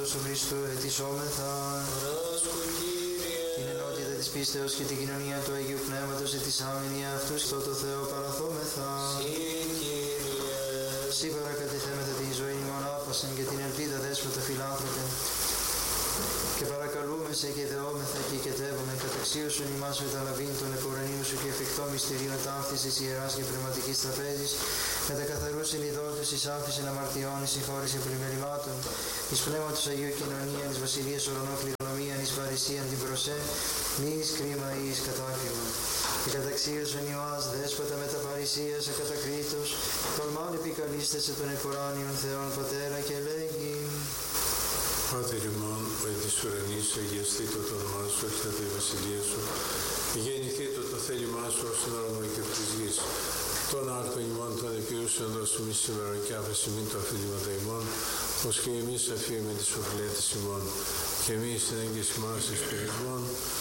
του Χριστού ετισόμεθα. Την ενότητα της πίστεως και την κοινωνία του Αγίου Πνεύματος ετισάμενοι αυτούς στο το Θεό παραθόμεθα. Συ παρακατηθέμεθα την ζωή ημών άπασεν και την ελπίδα δέσποτα φιλάνθρωπε. Και παρακαλούμε σε και δεόμεθα και οικετεύομαι καταξίωσον ημάς μεταλαβήν των επουρανίου σου και εφικτό μυστηρίων ταύτης της ιεράς και πνευματικής τραπέζης, με τα καθαρούς συνειδότες εις άφησιν αμαρτιών, εις συγχώρησιν πλημελημάτων, εις πνεύματος Αγίου κοινωνίαν, εις βασιλείας ουρανό κληρονομίαν, εις παρησίαν την προσέ, μη εις κρίμα ή εις κατάκριμα. Και καταξίωσον ημάς δέσποτα με τα παρησίας ακατακρίτως, τολμάν επικαλίστεσαι των επουράνιων Θεών Πατέρα και λέγει. Πάτερ ημών, ο εν της ουρανής, αγιαστήτω το όνομά σου, έρχεται η βασιλεία σου, γεννηθήτω το θέλημά σου όσον όρμα και της γης. Τον άρτον ημών των επιούσεων δώσουμε σήμερα και άφεση μην το αφήνματα ημών, ως και εμείς αφήνουμε τις οφειλέτες ημών, και εμείς την έγκυση μας εις περισμών,